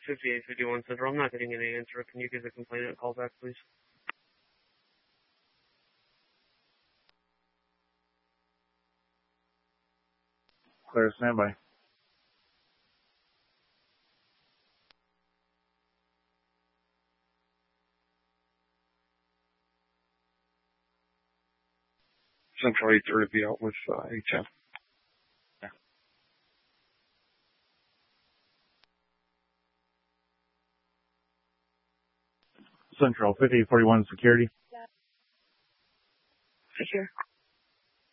5851 Central. I'm not getting any answer. Can you give the complainant a call back, please? Clear, standby. Central 830 to be out with HM. Yeah. Central 5841 security. Secure.